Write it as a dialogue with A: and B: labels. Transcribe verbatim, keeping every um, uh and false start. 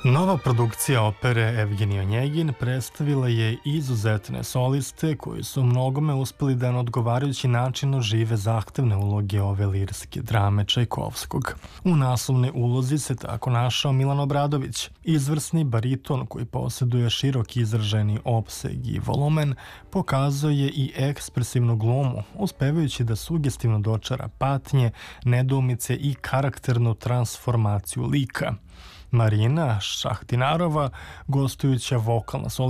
A: Nova produkcija opere Evgenij Onjegin predstavila je izuzetne soliste koji su mnogome uspeli da na odgovarajući način ožive zahtevne uloge ove lirske drame Čajkovskog. U naslovnoj ulozi se tako našao Milan Obradović, izvrsni bariton koji posjeduje širok izraženi opseg i volumen, pokazao je i ekspresivnu glumu, uspevajući da sugestivno dočara patnje, nedoumice i karakternu transformaciju lika. Marina Šahtinarova, gostujuća vokalna solista,